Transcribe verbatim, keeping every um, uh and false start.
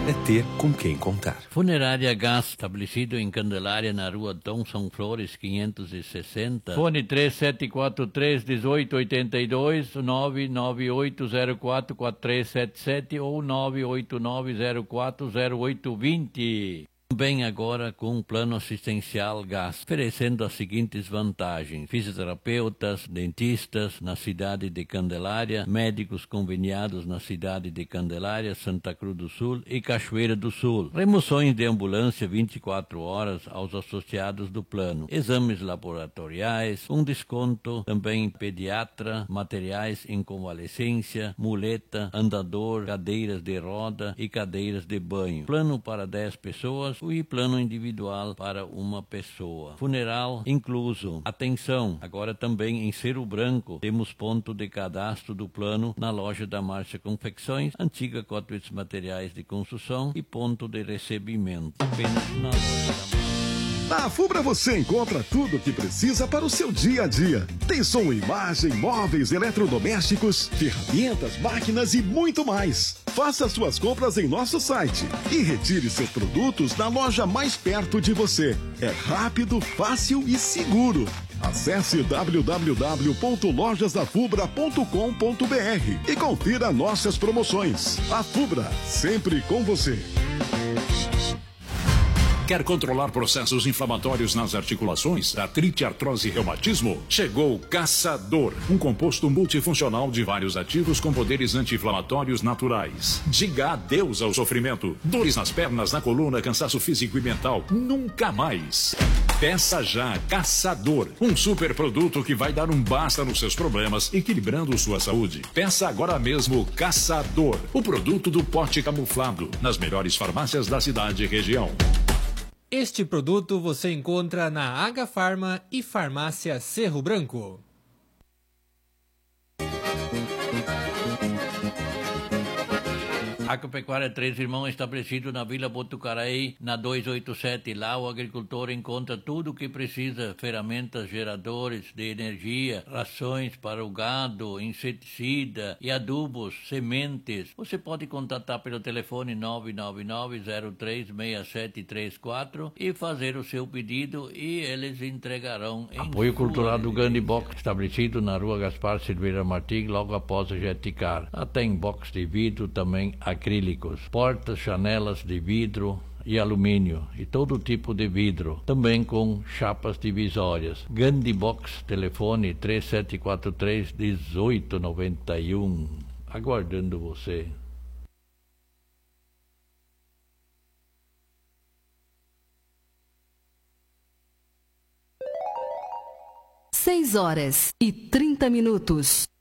é ter com quem contar. Funerária Gás, estabelecido em Candelária, na rua Dom São Flores, quinhentos e sessenta. Fone três sete quatro três, um oito oito dois, nove nove oito zero quatro, quatro três sete sete ou nove oito nove zero quatro zero oito dois zero. Também agora com um plano assistencial Gás, oferecendo as seguintes vantagens: fisioterapeutas, dentistas na cidade de Candelária, médicos conveniados na cidade de Candelária, Santa Cruz do Sul e Cachoeira do Sul. Remoções de ambulância vinte e quatro horas aos associados do plano. Exames laboratoriais, um desconto também pediatra, materiais em convalescência, muleta, andador, cadeiras de roda e cadeiras de banho. Plano para dez pessoas e plano individual para uma pessoa. Funeral incluso. Atenção, agora também em Cerro Branco temos ponto de cadastro do plano na loja da Márcia Confecções, antiga Cotwitz Materiais de Construção e ponto de recebimento. Apenas na loja da Márcia. Na Fubra você encontra tudo o que precisa para o seu dia a dia. Tem som e imagem, móveis, eletrodomésticos, ferramentas, máquinas e muito mais. Faça suas compras em nosso site e retire seus produtos na loja mais perto de você. É rápido, fácil e seguro. Acesse w w w ponto lojas da fubra ponto com ponto b r e confira nossas promoções. A Fubra, sempre com você. Quer controlar processos inflamatórios nas articulações, artrite, artrose e reumatismo? Chegou o Caçador, um composto multifuncional de vários ativos com poderes anti-inflamatórios naturais. Diga adeus ao sofrimento. Dores nas pernas, na coluna, cansaço físico e mental. Nunca mais. Peça já Caçador, um super produto que vai dar um basta nos seus problemas, equilibrando sua saúde. Peça agora mesmo Caçador, o produto do pote camuflado, nas melhores farmácias da cidade e região. Este produto você encontra na H Farma e Farmácia Cerro Branco. Agropecuária Três Irmãos, estabelecido na Vila Botucaraí, na duzentos e oitenta e sete. Lá o agricultor encontra tudo o que precisa: ferramentas, geradores de energia, rações para o gado, inseticida e adubos, sementes. Você pode contatar pelo telefone nove nove nove zero três seis sete três quatro e fazer o seu pedido e eles entregarão. Em Apoio Cultural do Gandhi Box, estabelecido na rua Gaspar Silveira Martins, logo após a Jeticar. Lá tem box de vidro, também acrílicos, portas, janelas de vidro e alumínio e todo tipo de vidro, também com chapas divisórias. Gandhi Box, telefone três sete quatro três, um oito nove um. Aguardando você. Seis horas e trinta minutos.